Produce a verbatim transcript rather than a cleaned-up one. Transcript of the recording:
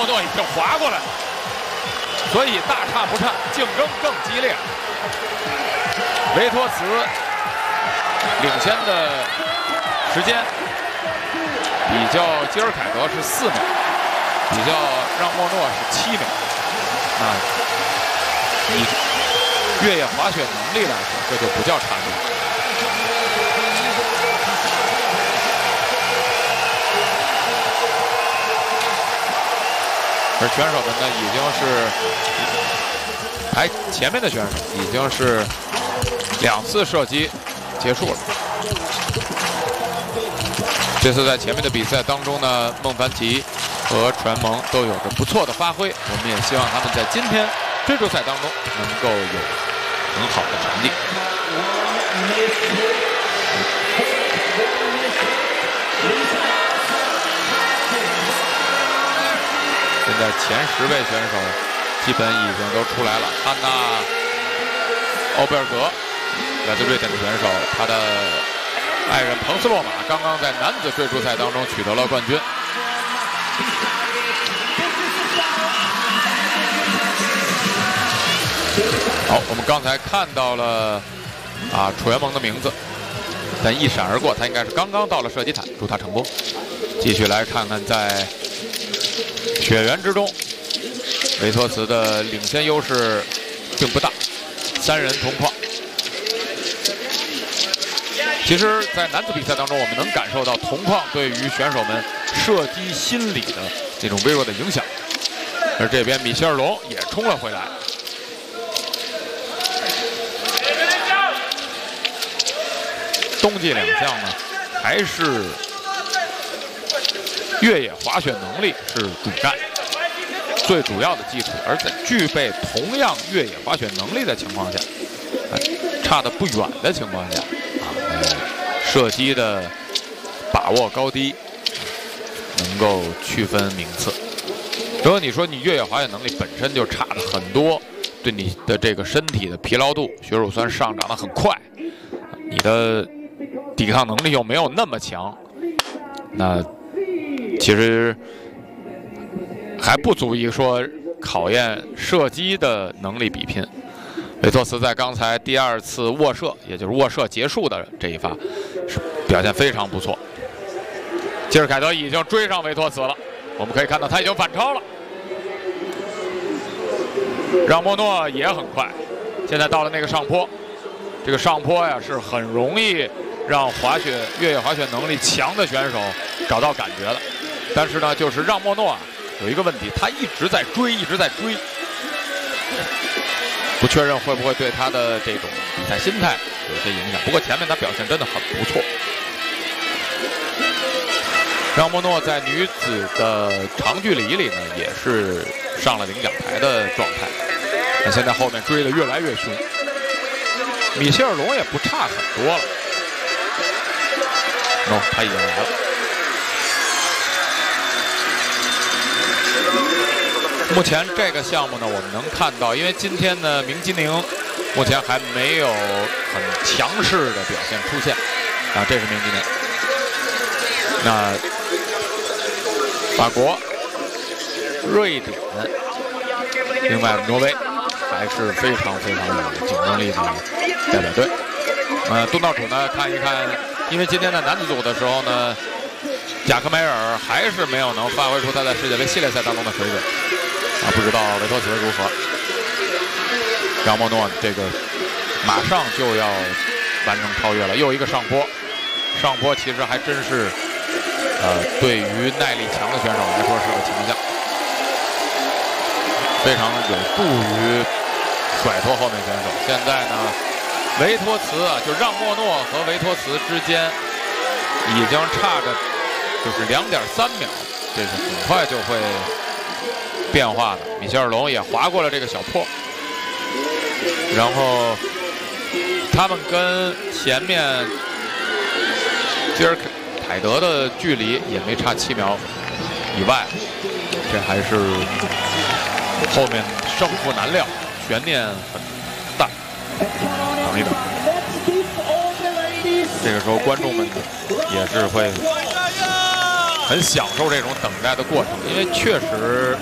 莫诺已经滑过来，所以大差不差，竞争更激烈。维托茨领先的时间比较基尔凯德是四秒，比较让莫诺是七秒。那以越野滑雪能力来说，这就不叫差距。而选手们呢，已经是排前面的选手已经是两次射击结束了。这次在前面的比赛当中呢，孟凡奇和传蒙都有着不错的发挥，我们也希望他们在今天追逐赛当中能够有很好的成绩。现在前十位选手基本已经都出来了。汉娜·欧贝尔格，来自瑞典的选手，他的爱人彭斯洛马刚刚在男子追逐赛当中取得了冠军。好，我们刚才看到了啊楚元蒙的名字，但一闪而过，他应该是刚刚到了射击台，祝他成功。继续来看看在雪原之中，维托茨的领先优势并不大，三人同框。其实，在男子比赛当中，我们能感受到同框对于选手们射击心理的这种微弱的影响。而这边米歇尔龙也冲了回来。冬季两项呢，还是越野滑雪能力是主战，最主要的基础。而在具备同样越野滑雪能力的情况下，啊、差得不远的情况下，啊，呃、射击的把握高低能够区分名次。如果你说你越野滑雪能力本身就差的很多，对你的这个身体的疲劳度、血乳酸上涨的很快，你的抵抗能力又没有那么强，那其实还不足以说考验射击的能力比拼。维托茨在刚才第二次卧射，也就是卧射结束的这一发，是表现非常不错。基尔凯德已经追上维托茨了，我们可以看到他已经反超了。让莫诺也很快，现在到了那个上坡，这个上坡呀是很容易让滑雪越野滑雪能力强的选手找到感觉的。但是呢，就是让莫诺啊有一个问题，他一直在追，一直在追，不确认会不会对他的这种比赛心态有些影响。不过前面他表现真的很不错。让莫诺在女子的长距离里呢，也是上了领奖台的状态。那现在后面追得越来越凶，米歇尔龙也不差很多了。no， 他已经来了。目前这个项目呢，我们能看到，因为今天呢，明基宁目前还没有很强势的表现出现啊，这是明基宁。那法国、瑞典，另外挪威还是非常非常有竞争力的代表队。呃，东道主呢，看一看，因为今天在男子组的时候呢，贾克梅尔还是没有能发挥出他在世界杯系列赛当中的水准啊，不知道维托茨如何。让莫诺这个马上就要完成超越了，又一个上坡，上坡其实还真是。呃，对于耐力强的选手来说是个强项，非常有助于甩脱后面选手。现在呢，维托茨啊，就让莫诺和维托茨之间已经差着就是两点三秒，这是很快就会变化的。米歇尔龙也滑过了这个小坡，然后他们跟前面基尔凯德的距离也没差七秒以外，这还是后面胜负难料，悬念很大。等一等，这个时候观众们也是会很享受这种等待的过程，因为确实